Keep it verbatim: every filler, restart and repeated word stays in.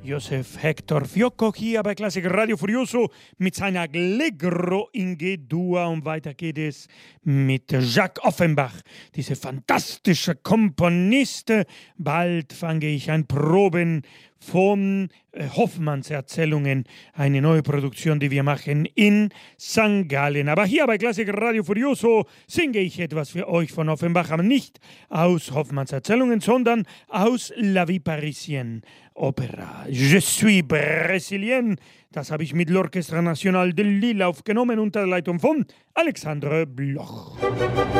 Josef Hector Fiocco hier bei Klassik Radio Furioso mit seiner Allegro in G-Dur. Und weiter geht es mit Jacques Offenbach, dieser fantastische Komponist. Bald fange ich an Proben von äh, Hoffmanns Erzählungen, eine neue Produktion, die wir machen in Sankt Gallen. Aber hier bei Klassik Radio Furioso singe ich etwas für euch von Offenbach, aber nicht aus Hoffmanns Erzählungen, sondern aus La Vie Parisienne Opera. Je suis brésilien. Das habe ich mit l'Orchestre National de Lille aufgenommen unter der Leitung von Alexandre Bloch.